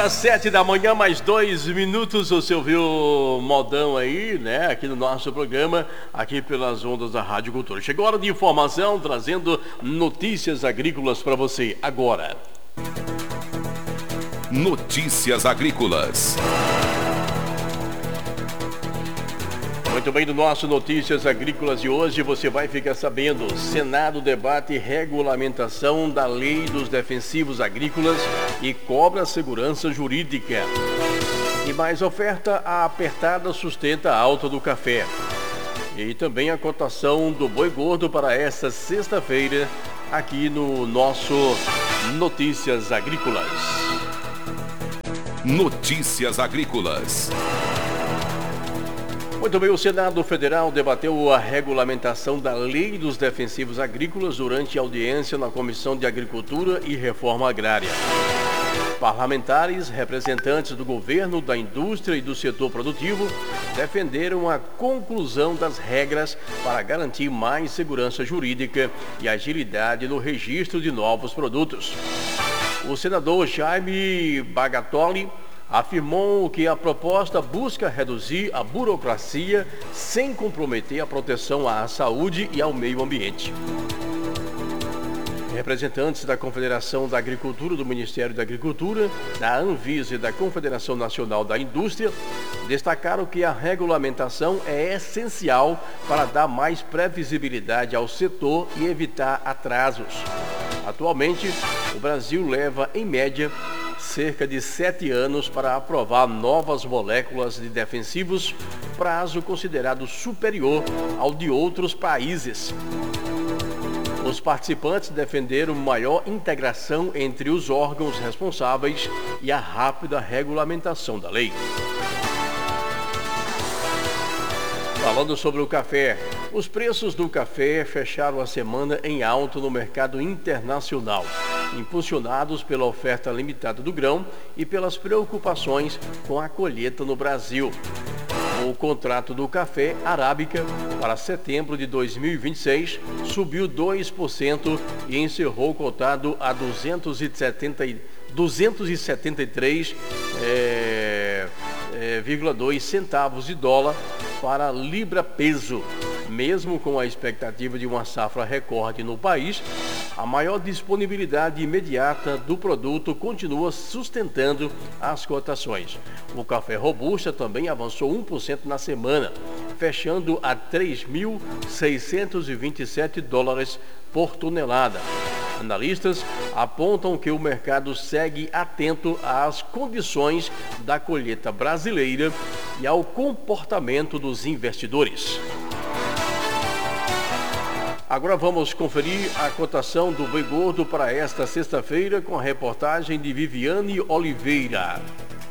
Às 7 da manhã, mais 2 minutos, você ouviu o modão aí, né? Aqui no nosso programa, aqui pelas ondas da Rádio Cultura. Chegou a hora de informação, trazendo notícias agrícolas para você agora. Notícias agrícolas. Muito bem, no nosso Notícias Agrícolas de hoje você vai ficar sabendo: Senado debate regulamentação da Lei dos Defensivos Agrícolas e cobra segurança jurídica. E mais oferta apertada sustenta a alta do café. E também a cotação do boi gordo para esta sexta-feira aqui no nosso Notícias Agrícolas. Notícias Agrícolas. Muito bem, o Senado Federal debateu a regulamentação da Lei dos Defensivos Agrícolas durante a audiência na Comissão de Agricultura e Reforma Agrária. Parlamentares, representantes do governo, da indústria e do setor produtivo defenderam a conclusão das regras para garantir mais segurança jurídica e agilidade no registro de novos produtos. O senador Jaime Bagatoli afirmou que a proposta busca reduzir a burocracia sem comprometer a proteção à saúde e ao meio ambiente. Representantes da Confederação da Agricultura, do Ministério da Agricultura, da Anvisa e da Confederação Nacional da Indústria destacaram que a regulamentação é essencial para dar mais previsibilidade ao setor e evitar atrasos. Atualmente, o Brasil leva, em média, cerca de 7 anos para aprovar novas moléculas de defensivos, prazo considerado superior ao de outros países. Os participantes defenderam maior integração entre os órgãos responsáveis e a rápida regulamentação da lei. Falando sobre o café, os preços do café fecharam a semana em alta no mercado internacional, impulsionados pela oferta limitada do grão e pelas preocupações com a colheita no Brasil. O contrato do café arábica para setembro de 2026 subiu 2% e encerrou cotado a 273,2 centavos de dólar para libra peso. Mesmo com a expectativa de uma safra recorde no país, a maior disponibilidade imediata do produto continua sustentando as cotações. O café robusta também avançou 1% na semana, fechando a 3.627 dólares por tonelada. Analistas apontam que o mercado segue atento às condições da colheita brasileira e ao comportamento dos investidores. Agora vamos conferir a cotação do boi gordo para esta sexta-feira com a reportagem de Viviane Oliveira.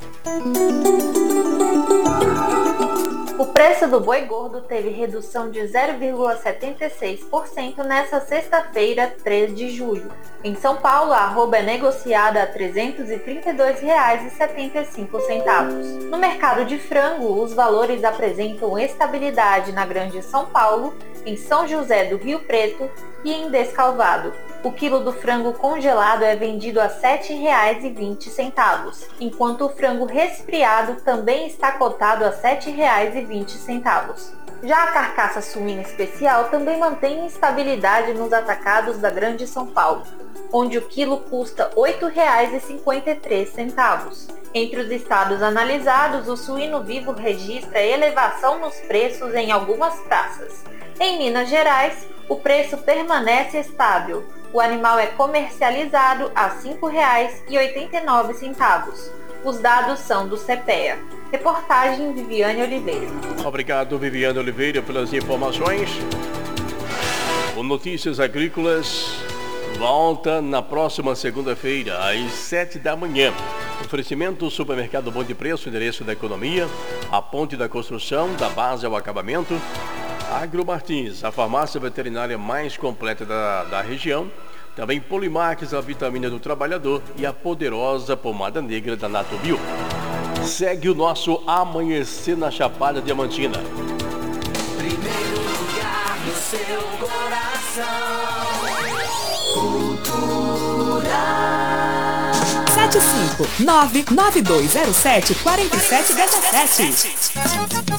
O preço do boi gordo teve redução de 0,76% nesta sexta-feira, 3 de julho. Em São Paulo, a arroba é negociada a R$ 332,75. No mercado de frango, os valores apresentam estabilidade na Grande São Paulo, em São José do Rio Preto e em Descalvado. O quilo do frango congelado é vendido a R$ 7,20, enquanto o frango resfriado também está cotado a R$ 7,20. Já a carcaça suína especial também mantém estabilidade nos atacados da Grande São Paulo, onde o quilo custa R$ 8,53. Entre os estados analisados, o suíno vivo registra elevação nos preços em algumas praças. Em Minas Gerais, o preço permanece estável. O animal é comercializado a R$ 5,89. Os dados são do CPEA. Reportagem Viviane Oliveira. Obrigado, Viviane Oliveira, pelas informações. O Notícias Agrícolas volta na próxima segunda-feira, às 7 da manhã. Oferecimento do Supermercado Bom de Preço, endereço da economia, a ponte da construção, da base ao acabamento. Agromartins, a farmácia veterinária mais completa da região. Também Polimax, a vitamina do trabalhador, e a poderosa pomada negra da Natubio. Segue o nosso Amanhecer na Chapada Diamantina. Primeiro lugar no seu coração. Cultura. 99207 4717.